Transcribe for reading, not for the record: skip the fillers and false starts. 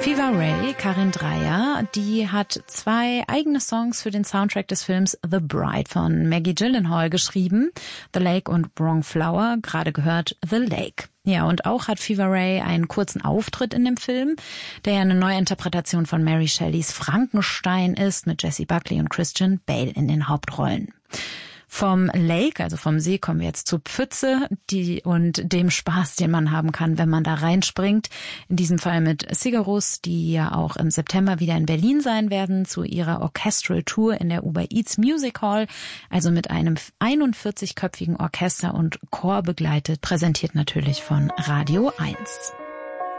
Fiva Ray, Karin Dreier, die hat 2 eigene Songs für den Soundtrack des Films The Bride von Maggie Gyllenhaal geschrieben. The Lake und Wrong Flower, gerade gehört The Lake. Ja, und auch hat Fiva Ray einen kurzen Auftritt in dem Film, der ja eine Neuinterpretation von Mary Shelleys Frankenstein ist, mit Jessie Buckley und Christian Bale in den Hauptrollen. Vom Lake, also vom See, kommen wir jetzt zur Pfütze und dem Spaß, den man haben kann, wenn man da reinspringt. In diesem Fall mit Sigarus, die ja auch im September wieder in Berlin sein werden, zu ihrer Orchestral Tour in der Uber Eats Music Hall, also mit einem 41-köpfigen Orchester und Chor begleitet, präsentiert natürlich von Radio 1.